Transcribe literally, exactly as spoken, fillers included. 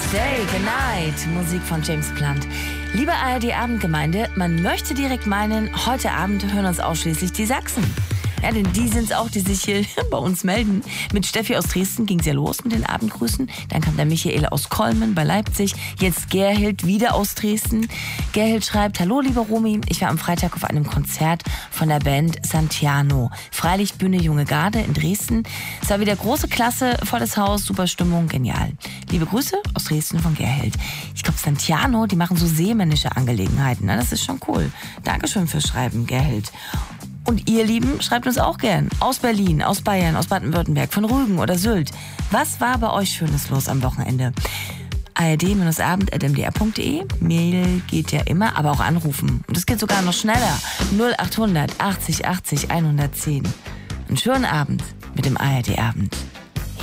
Day, Good Night, Musik von James Blunt. Liebe A R D-Abendgemeinde, man möchte direkt meinen, heute Abend hören uns ausschließlich die Sachsen. Ja, denn die sind's auch, die sich hier bei uns melden. Mit Steffi aus Dresden ging's ja los mit den Abendgrüßen. Dann kam der Michael aus Kolmen bei Leipzig. Jetzt Gerhild wieder aus Dresden. Gerhild schreibt: Hallo, lieber Romy. Ich war am Freitag auf einem Konzert von der Band Santiano. Freilichtbühne Junge Garde in Dresden. Es war wieder große Klasse, volles Haus, super Stimmung, genial. Liebe Grüße aus Dresden von Gerhild. Ich glaube, Santiano, die machen so seemännische Angelegenheiten. Ne? Das ist schon cool. Dankeschön fürs Schreiben, Gerhild. Und ihr Lieben, schreibt uns auch gern. Aus Berlin, aus Bayern, aus Baden-Württemberg, von Rügen oder Sylt. Was war bei euch Schönes los am Wochenende? A R D Abend at m d r punkt d e. Mail geht ja immer, aber auch anrufen. Und es geht sogar noch schneller. null acht hundert achtzig achtzig hundertzehn. Einen schönen Abend mit dem A R D Abend.